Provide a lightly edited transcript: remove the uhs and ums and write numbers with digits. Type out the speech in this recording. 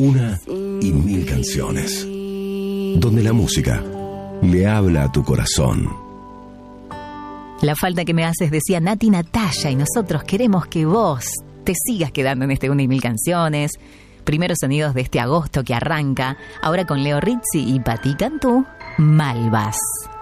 Una y mil canciones. Donde la música le habla a tu corazón. La falta que me haces, decía Nati Natalia, y nosotros queremos que vos te sigas quedando en este Una y Mil Canciones. Primeros sonidos de este agosto que arranca, ahora con Leo Rizzi y Patti Cantú, Malvas.